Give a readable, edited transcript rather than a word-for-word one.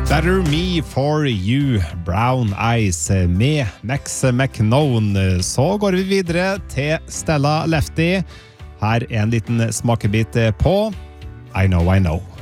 Better Me For You, Brown Eyes med Max McKnone. Så går vi videre til Stella Lefty. Her en liten smakebit på I Know I Know.